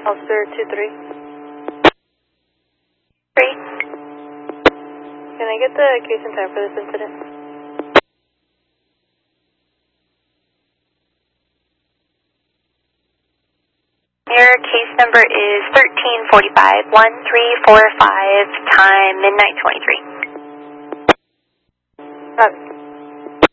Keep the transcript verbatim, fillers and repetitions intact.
Officer two three. Three. Can I get the case and time for this incident? Your case number is thirteen forty-five, one three four five, time midnight twenty-three. Uh,